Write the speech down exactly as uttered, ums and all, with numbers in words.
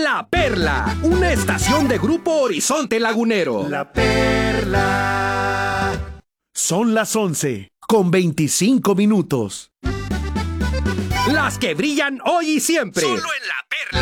La Perla, una estación de Grupo Horizonte Lagunero. La Perla. Son las once, con veinticinco minutos. Las que brillan hoy y siempre. Solo en La Perla.